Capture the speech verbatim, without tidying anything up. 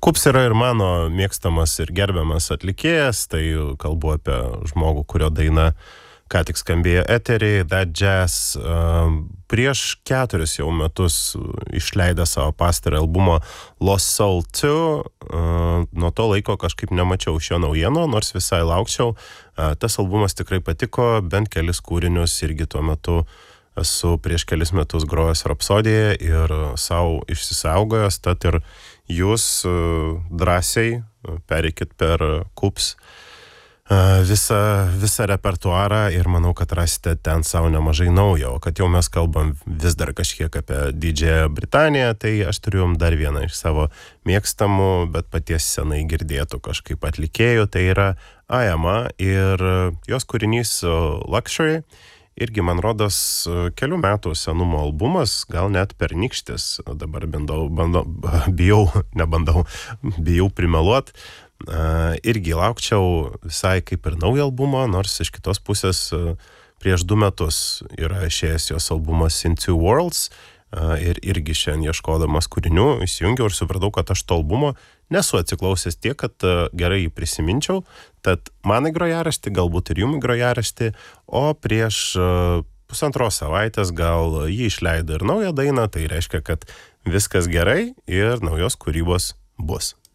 Kups yra ir mano mėgstamas ir gerbiamas atlikėjas, tai kalbu apie žmogų, kurio daina ką tik skambėjo eteriai, That Jazz. Prieš keturis jau metus išleidę savo pastarą albumą Lost Soul two, nuo to laiko kažkaip nemačiau šio naujieno, nors visai laukčiau. Tas albumas tikrai patiko, bent kelis kūrinius irgi tuo metu esu prieš kelis metus grojęs Rapsodijoje ir savo išsisaugojęs, tad ir jūs drąsiai pereikit per Kups visą, visą repertuarą ir manau, kad rasite ten savo nemažai naujo. O kad jau mes kalbam vis dar kažkiek apie Didžiąją Britaniją, tai aš turiu jums dar vieną iš savo mėgstamų, bet paties senai girdėtų kažkaip atlikėjų, tai yra Ayama ir jos kūrinys Luxury. Irgi, man rodos, kelių metų senumo albumas, gal net pernykštis, dabar bandau, bandau, bijau, nebandau, bijau primeluot. Uh, irgi laukčiau visai kaip ir naują albumą, nors iš kitos pusės uh, prieš du metus yra išėjęs jos albumas In Two Worlds uh, ir irgi šiandien ieškodamas kūrinių įsijungiau ir supratau, kad aš to albumo nesu atsiklausęs tiek, kad uh, gerai jį prisiminčiau, tad man į grojaraštį, galbūt ir jum į grojaraštį, o prieš uh, pusantros savaitės gal jį išleido ir naują dainą, tai reiškia, kad viskas gerai ir naujos kūrybos bus.